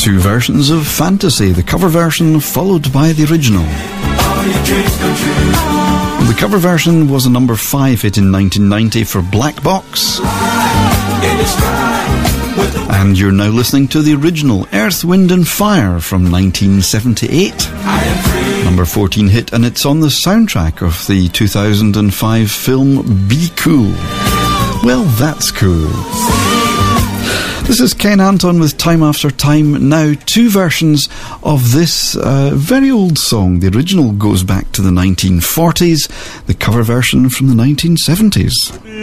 Two versions of Fantasy, the cover version followed by the original. The cover version was a number 5 hit in 1990 for Black Box. And you're now listening to the original, Earth, Wind and Fire from 1978. Number 14 hit, and it's on the soundtrack of the 2005 film Be Cool. Well, that's cool. This is Ken Anton with Time After Time. Now, two versions of this very old song. The original goes back to the 1940s, the cover version from the 1970s.